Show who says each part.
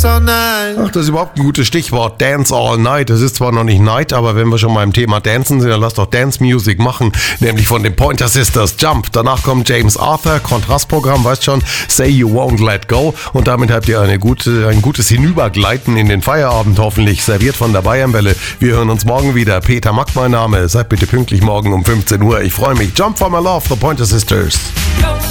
Speaker 1: dance all night.
Speaker 2: Ach, das ist überhaupt ein gutes Stichwort. Dance all night. Das ist zwar noch nicht Night, aber wenn wir schon mal im Thema Dancen sind, dann lass doch Dance Music machen. Nämlich von den Pointer Sisters. Jump. Danach kommt James Arthur, Kontrastprogramm, weißt schon, Say You Won't Let Go. Und damit habt ihr ein gutes Hinübergleiten in den Feierabend hoffentlich. Serviert von der Bayernwelle. Wir hören uns morgen wieder. Peter Mack mein Name. Seid bitte pünktlich morgen um 15 Uhr. Ich freue mich. Jump for my love, the Pointer Sisters.